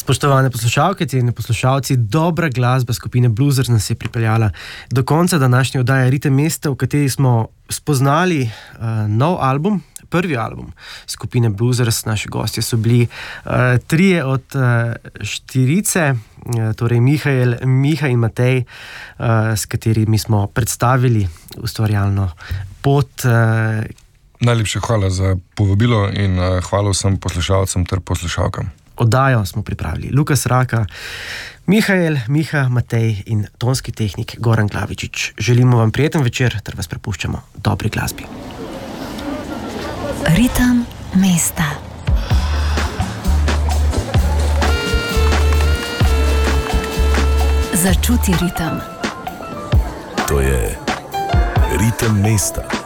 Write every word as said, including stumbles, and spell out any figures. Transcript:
Spoštovane poslušalke, cenjeni poslušalci, dobra glasba skupine Bluesers nas je pripeljala do konca današnje oddaje Ritem mesta, v kateri smo spoznali uh, nov album, prvi album skupine Bluesers. Naši gostje so bili uh, trije od uh, štirice, uh, torej Mihael, Miha in Matej, uh, s katerimi smo predstavili ustvarjalno pot. Uh, Najlepša hvala za povabilo in uh, hvala vsem poslušalcem ter poslušalkam. Oddajo smo pripravili Lukas Raka, Mihael, Miha, Matej in tonski tehnik Goran Glavičič. Želimo vam prijeten večer ter vas prepuščamo dobri glasbi. Ritem mesta. Začuti ritem. To je Ritem mesta.